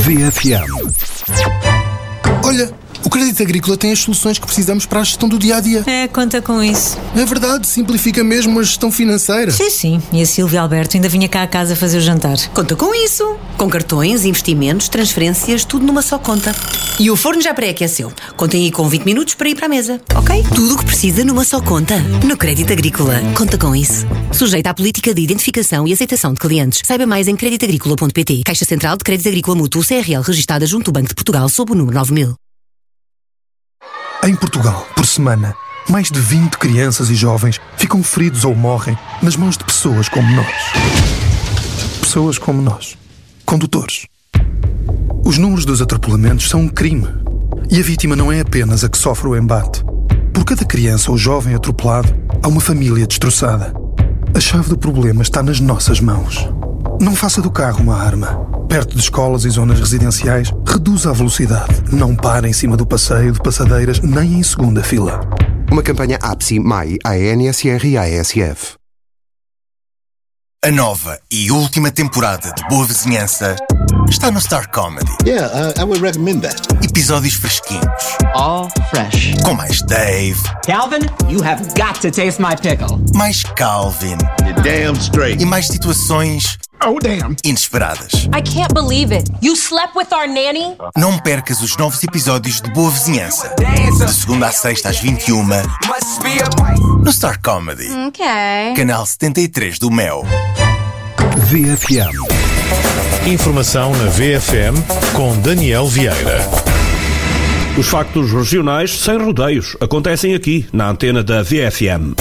VFM. Olha, o Crédito Agrícola tem as soluções que precisamos para a gestão do dia-a-dia. Conta com isso. É verdade, simplifica mesmo a gestão financeira. Sim. E a Silvia Alberto ainda vinha cá a casa fazer o jantar. Conta com isso. Com cartões, investimentos, transferências, tudo numa só conta. E o forno já pré-aqueceu. Contem aí com 20 minutos para ir para a mesa, ok? Tudo o que precisa numa só conta. No Crédito Agrícola. Conta com isso. Sujeito à política de identificação e aceitação de clientes. Saiba mais em creditagricola.pt. Caixa Central de Crédito Agrícola Mútuo CRL registada junto do Banco de Portugal sob o número 9000. Em Portugal, por semana, mais de 20 crianças e jovens ficam feridos ou morrem nas mãos de pessoas como nós. Pessoas como nós. Condutores. Os números dos atropelamentos são um crime. E a vítima não é apenas a que sofre o embate. Por cada criança ou jovem atropelado, há uma família destroçada. A chave do problema está nas nossas mãos. Não faça do carro uma arma. Perto de escolas e zonas residenciais, reduza a velocidade. Não pare em cima do passeio de passadeiras, nem em segunda fila. Uma campanha APSI, MAI, ANSR e ASF. A nova e última temporada de Boa Vizinhança está no Star Comedy. Yeah, I would recommend that. Episódios fresquinhos. All fresh. Com mais Dave. Calvin, you have got to taste my pickle. Mais Calvin. You're damn straight. E mais situações... Oh, damn. Inesperadas. I can't believe it. You slept with our nanny? Não percas os novos episódios de Boa Vizinhança. De segunda à sexta às 21 no Star Comedy. Ok. Canal 73 do Mel. VFM. Informação na VFM com Daniel Vieira. Os factos regionais sem rodeios acontecem aqui na antena da VFM.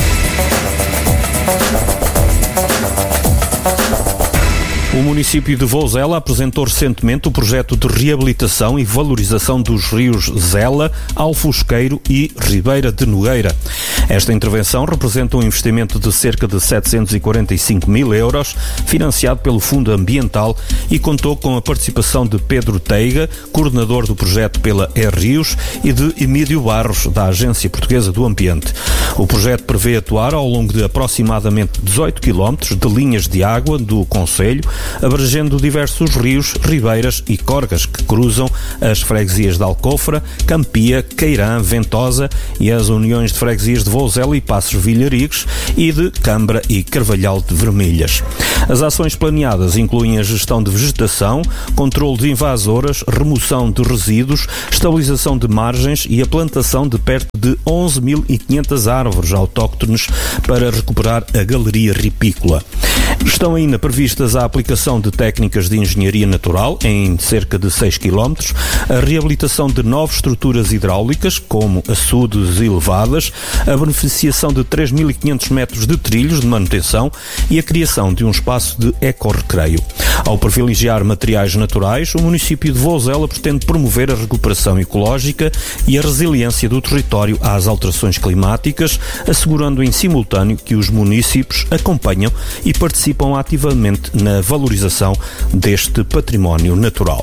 O município de Vozela apresentou recentemente o projeto de reabilitação e valorização dos rios Zela, Alfosqueiro e Ribeira de Nogueira. Esta intervenção representa um investimento de cerca de 745 mil euros, financiado pelo Fundo Ambiental, e contou com a participação de Pedro Teiga, coordenador do projeto pela E-Rios, e de Emílio Barros, da Agência Portuguesa do Ambiente. O projeto prevê atuar ao longo de aproximadamente 18 km de linhas de água do concelho, abrangendo diversos rios, ribeiras e corgas que cruzam as freguesias de Alcofra, Campia, Queirã, Ventosa e as uniões de freguesias de Vozela e Passos Vilharigos e de Cambra e Carvalhal de Vermelhas. As ações planeadas incluem a gestão de vegetação, controle de invasoras, remoção de resíduos, estabilização de margens e a plantação de perto de 11.500 árvores autóctones para recuperar a galeria ripícola. Estão ainda previstas a aplicação de técnicas de engenharia natural em cerca de 6 km, a reabilitação de 9 estruturas hidráulicas, como açudes e levadas, a beneficiação de 3.500 metros de trilhos de manutenção e a criação de um espaço de ecorrecreio. Ao privilegiar materiais naturais, o município de Vozela pretende promover a recuperação ecológica e a resiliência do território às alterações climáticas, assegurando em simultâneo que os municípios acompanham e participam ativamente na valorização deste património natural.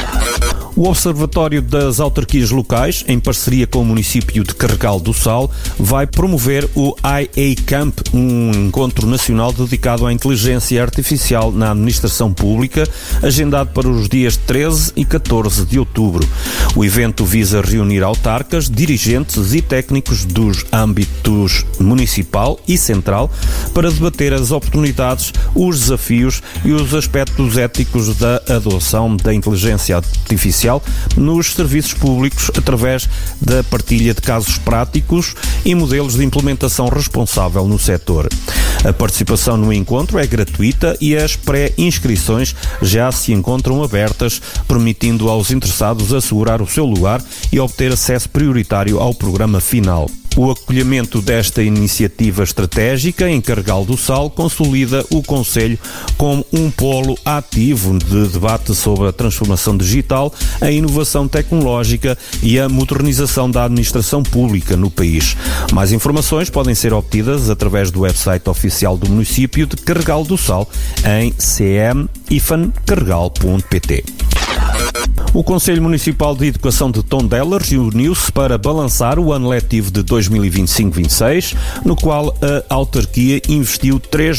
O Observatório das Autarquias Locais, em parceria com o município de Carregal do Sal, vai promover o IA Camp, um encontro nacional dedicado à inteligência artificial na administração pública, agendado para os dias 13 e 14 de outubro. O evento visa reunir autarcas, dirigentes e técnicos dos âmbitos municipal e central para debater as oportunidades, os desafios e os aspectos éticos da adoção da inteligência artificial nos serviços públicos através da partilha de casos práticos e modelos de implementação responsável no setor. A participação no encontro é gratuita e as pré-inscrições já se encontram abertas, permitindo aos interessados assegurar o seu lugar e obter acesso prioritário ao programa final. O acolhimento desta iniciativa estratégica em Carregal do Sal consolida o concelho como um polo ativo de debate sobre a transformação digital, a inovação tecnológica e a modernização da administração pública no país. Mais informações podem ser obtidas através do website oficial do município de Carregal do Sal em cm-carregal.pt. O Conselho Municipal de Educação de Tondela reuniu-se para balançar o ano letivo de 2025-26, no qual a autarquia investiu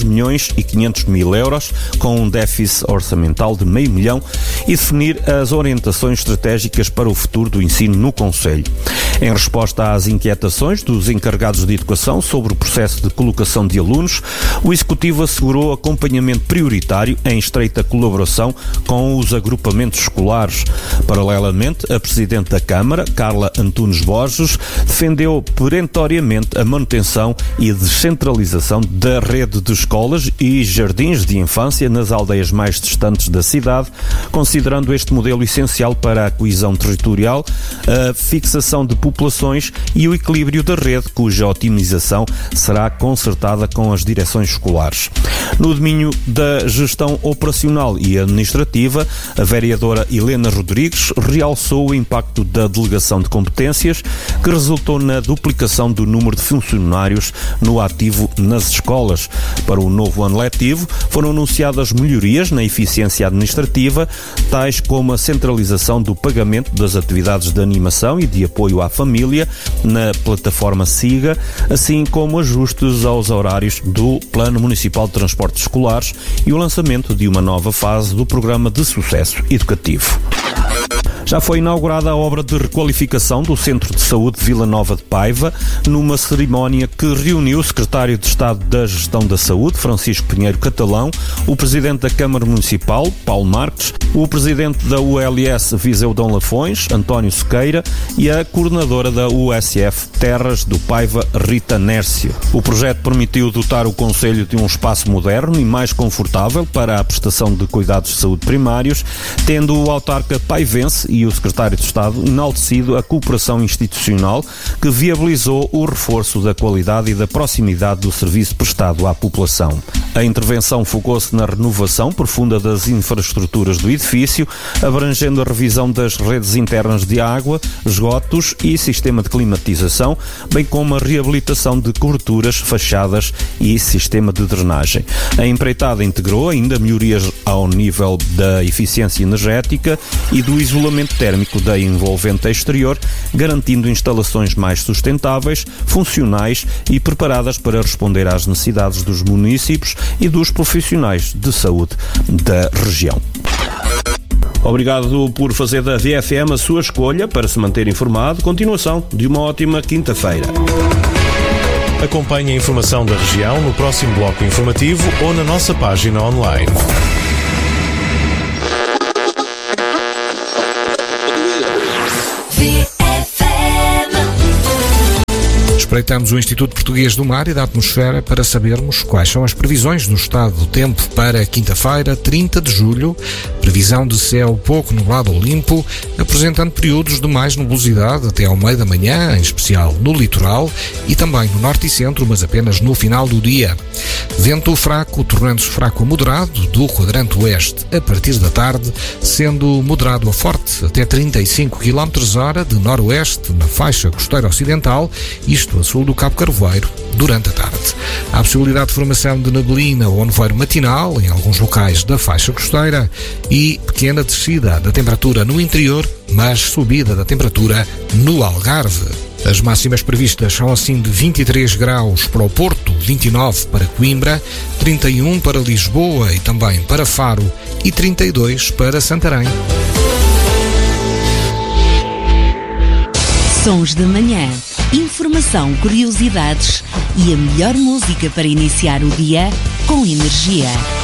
3.500.000 euros, com um déficit orçamental de $500 mil, e definir as orientações estratégicas para o futuro do ensino no Conselho. Em resposta às inquietações dos encarregados de educação sobre o processo de colocação de alunos, o Executivo assegurou acompanhamento prioritário em estreita colaboração com os agrupamentos escolares. Paralelamente, a Presidente da Câmara, Carla Antunes Borges, defendeu perentoriamente a manutenção e descentralização da rede de escolas e jardins de infância nas aldeias mais distantes da cidade, considerando este modelo essencial para a coesão territorial, a fixação de populações e o equilíbrio da rede, cuja otimização será concertada com as direções escolares. No domínio da gestão operacional e administrativa, a vereadora Helena Rodrigues realçou o impacto da delegação de competências, que resultou na duplicação do número de funcionários no ativo nas escolas. Para o novo ano letivo, foram anunciadas melhorias na eficiência administrativa, tais como a centralização do pagamento das atividades de animação e de apoio à família na plataforma SIGA, assim como ajustes aos horários do Plano Municipal de Transportes Escolares e o lançamento de uma nova fase do Programa de Sucesso Educativo. Já foi inaugurada a obra de requalificação do Centro de Saúde de Vila Nova de Paiva, numa cerimónia que reuniu o Secretário de Estado da Gestão da Saúde, Francisco Pinheiro Catalão, o Presidente da Câmara Municipal, Paulo Marques, o Presidente da ULS Viseu Dom Lafões, António Sequeira, e a Coordenadora da USF Terras do Paiva, Rita Nércio. O projeto permitiu dotar o Concelho de um espaço moderno e mais confortável para a prestação de cuidados de saúde primários, tendo o autarca paivense e o Secretário de Estado enaltecido a cooperação institucional que viabilizou o reforço da qualidade e da proximidade do serviço prestado à população. A intervenção focou-se na renovação profunda das infraestruturas do edifício, abrangendo a revisão das redes internas de água, esgotos e sistema de climatização, bem como a reabilitação de coberturas, fachadas e sistema de drenagem. A empreitada integrou ainda melhorias ao nível da eficiência energética e do isolamento térmico da envolvente exterior, garantindo instalações mais sustentáveis, funcionais e preparadas para responder às necessidades dos municípios e dos profissionais de saúde da região. Obrigado por fazer da VFM a sua escolha para se manter informado. Continuação de uma ótima quinta-feira. Acompanhe a informação da região no próximo bloco informativo ou na nossa página online. Espreitamos o Instituto Português do Mar e da Atmosfera para sabermos quais são as previsões do estado do tempo para quinta-feira, 30 de julho. Previsão de céu pouco nublado ou limpo, apresentando períodos de mais nebulosidade até ao meio da manhã, em especial no litoral e também no norte e centro, mas apenas no final do dia. Vento fraco, tornando-se fraco a moderado do quadrante oeste a partir da tarde, sendo moderado a forte até 35 km/h de noroeste na faixa costeira ocidental, isto a sul do Cabo Carvoeiro, durante a tarde. Há a possibilidade de formação de neblina ou nevoeiro matinal em alguns locais da faixa costeira e pequena descida da temperatura no interior, mas subida da temperatura no Algarve. As máximas previstas são assim de 23 graus para o Porto, 29 para Coimbra, 31 para Lisboa e também para Faro e 32 para Santarém. Sons da manhã. Informação, curiosidades e a melhor música para iniciar o dia com energia.